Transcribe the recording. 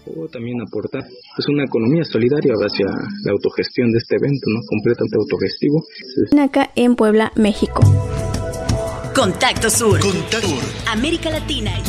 o también aportar pues una economía solidaria hacia la autogestión de este evento, ¿no? Completamente autogestivo. Acá en Puebla, México. Contacto Sur. América Latina